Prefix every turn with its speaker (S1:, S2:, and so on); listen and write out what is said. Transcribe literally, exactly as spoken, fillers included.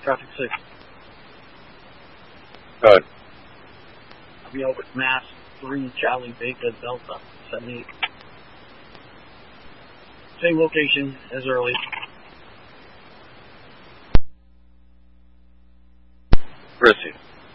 S1: traffic six.
S2: Good.
S1: I'll be over at Mass three Charlie Beta Delta seven eight. Same location as early.
S2: Received.